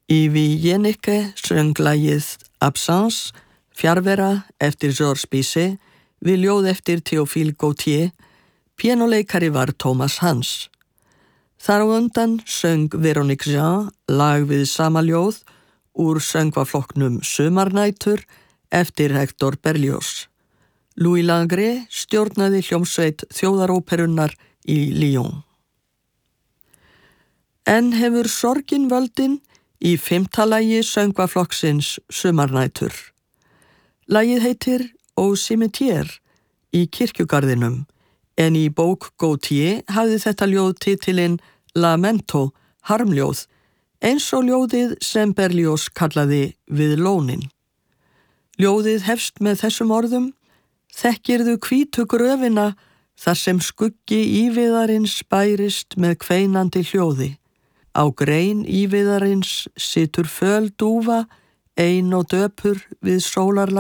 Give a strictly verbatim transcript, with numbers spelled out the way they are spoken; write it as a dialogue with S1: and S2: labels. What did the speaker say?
S1: Í Viennike söng lagið Absence, fjarvera eftir Georges Bizet, við ljóð eftir Théophile Gautier, píanóleikari var Thomas Hans. Þar á undan söng Véronique Jean lag við sama ljóð úr söngvaflokknum Sumarnætur eftir Hector Berlioz. Louis Langret stjórnaði hljómsveit þjóðaróperunnar í Lyon. En hefur sorgin völdin í fimmta lagi söngvaflokksins Sumarnætur. Lagið heitir Au cimetière, í kirkjugarðinum, en í bók Gautier hafði þetta ljóð titilinn Lamento, harmljóð, eins og ljóðið sem Berlioz kallaði Við lónin. Ljóðið hefst með þessum orðum: Þekkirðu hvítu gröfina þar sem skuggi íviðarins bærist með kveinandi hljóði. Á grein íviðarins situr föl dúfa, ein og döpur við sólarlag.